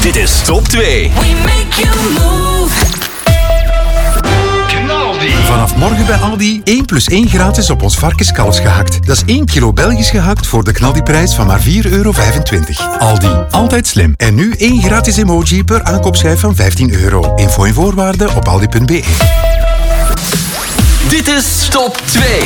Dit is Top 2. We make you move. Vanaf morgen bij Aldi 1 + 1 gratis op ons varkenskalfs gehakt. Dat is 1 kilo Belgisch gehakt voor de knaldiprijs van maar €4,25. Aldi, altijd slim. En nu 1 gratis emoji per aankoopschijf van €15. Info en voorwaarden op aldi.be. Dit is Top 2.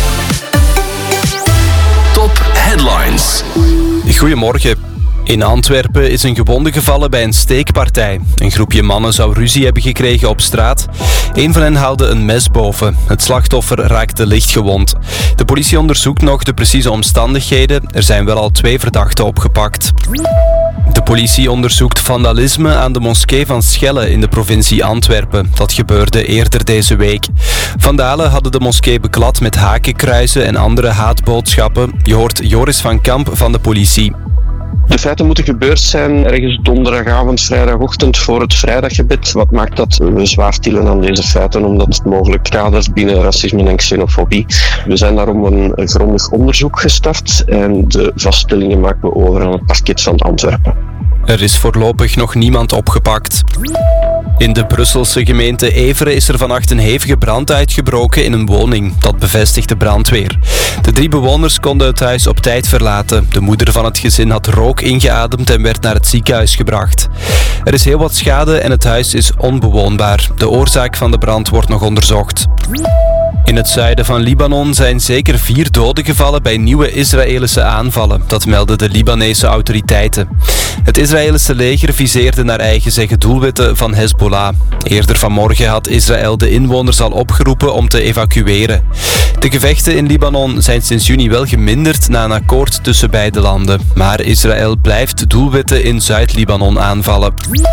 Top Headlines. Goedemorgen. In Antwerpen is een gewonde gevallen bij een steekpartij. Een groepje mannen zou ruzie hebben gekregen op straat. Een van hen haalde een mes boven. Het slachtoffer raakte licht gewond. De politie onderzoekt nog de precieze omstandigheden. Er zijn wel al 2 verdachten opgepakt. De politie onderzoekt vandalisme aan de moskee van Schelle in de provincie Antwerpen. Dat gebeurde eerder deze week. Vandalen hadden de moskee beklad met hakenkruizen en andere haatboodschappen. Je hoort Joris van Kamp van de politie. De feiten moeten gebeurd zijn ergens donderdagavond, vrijdagochtend voor het vrijdaggebed. Wat maakt dat we zwaar tielen aan deze feiten, omdat het mogelijk kadert binnen racisme en xenofobie. We zijn daarom een grondig onderzoek gestart en de vaststellingen maken we over aan het parket van Antwerpen. Er is voorlopig nog niemand opgepakt. In de Brusselse gemeente Evere is er vannacht een hevige brand uitgebroken in een woning. Dat bevestigt de brandweer. De 3 bewoners konden het huis op tijd verlaten. De moeder van het gezin had rook ingeademd en werd naar het ziekenhuis gebracht. Er is heel wat schade en het huis is onbewoonbaar. De oorzaak van de brand wordt nog onderzocht. In het zuiden van Libanon zijn zeker 4 doden gevallen bij nieuwe Israëlische aanvallen. Dat melden de Libanese autoriteiten. Het Israëlische leger viseerde naar eigen zeggen doelwitten van Hezbollah. Eerder vanmorgen had Israël de inwoners al opgeroepen om te evacueren. De gevechten in Libanon zijn sinds juni wel geminderd na een akkoord tussen beide landen. Maar Israël blijft doelwitten in Zuid-Libanon aanvallen.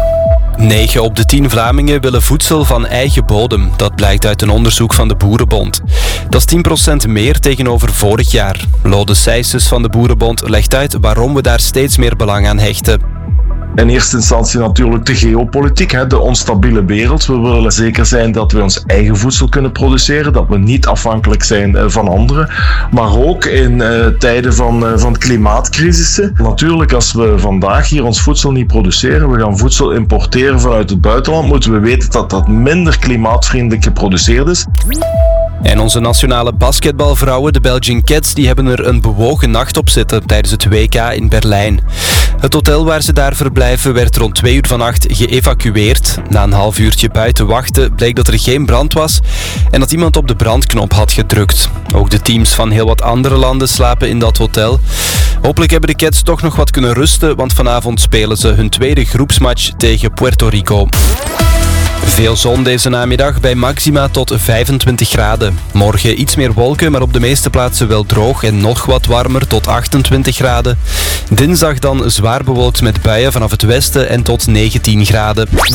9 op de 10 Vlamingen willen voedsel van eigen bodem. Dat blijkt uit een onderzoek van de Boerenbond. Dat is 10% meer tegenover vorig jaar. Lode Sijsses van de Boerenbond legt uit waarom we daar steeds meer belang aan hechten. In eerste instantie natuurlijk de geopolitiek, de onstabiele wereld. We willen zeker zijn dat we ons eigen voedsel kunnen produceren, dat we niet afhankelijk zijn van anderen. Maar ook in tijden van klimaatcrisissen. Natuurlijk, als we vandaag hier ons voedsel niet produceren, we gaan voedsel importeren vanuit het buitenland, moeten we weten dat dat minder klimaatvriendelijk geproduceerd is. En onze nationale basketbalvrouwen, de Belgian Cats, die hebben er een bewogen nacht op zitten tijdens het WK in Berlijn. Het hotel waar ze daar verblijven werd rond 2 uur vannacht geëvacueerd. Na een half uurtje buiten wachten bleek dat er geen brand was en dat iemand op de brandknop had gedrukt. Ook de teams van heel wat andere landen slapen in dat hotel. Hopelijk hebben de Cats toch nog wat kunnen rusten, want vanavond spelen ze hun tweede groepsmatch tegen Puerto Rico. Veel zon deze namiddag bij maxima tot 25 graden. Morgen iets meer wolken, maar op de meeste plaatsen wel droog en nog wat warmer tot 28 graden. Dinsdag dan zwaar bewolkt met buien vanaf het westen en tot 19 graden.